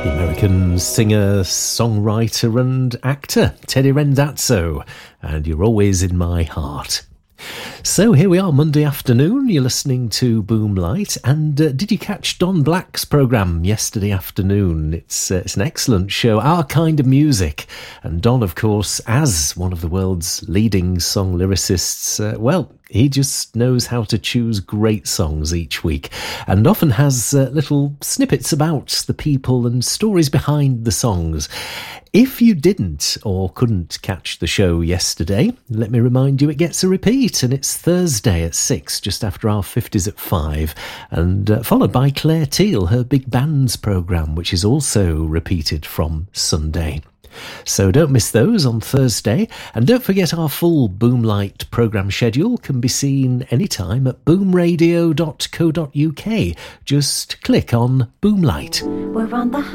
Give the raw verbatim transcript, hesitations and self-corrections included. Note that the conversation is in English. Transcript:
American singer, songwriter and actor Teddy Rendazzo, and you're always in my heart. So here we are, Monday afternoon, you're listening to Boomlight, and uh, did you catch Don Black's programme yesterday afternoon? It's, uh, it's an excellent show, our kind of music, and Don, of course, as one of the world's leading song lyricists, uh, well, he just knows how to choose great songs each week, and often has uh, little snippets about the people and stories behind the songs. If you didn't or couldn't catch the show yesterday, let me remind you it gets a repeat, and it's Thursday at six, just after our fifties at five, and uh, followed by Claire Teal, her Big Bands programme, which is also repeated from Sunday. So don't miss those on Thursday, and don't forget our full Boomlight programme schedule can be seen anytime at boom radio dot co dot uk. Just click on Boomlight. We're on the